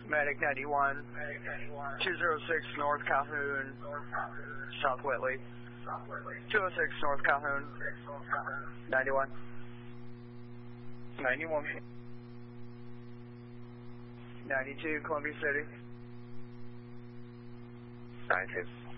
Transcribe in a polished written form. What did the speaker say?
Medic 91, 206 North Calhoun, South Whitley, 206 North Calhoun, 91. 91. 92 Columbia City. 92.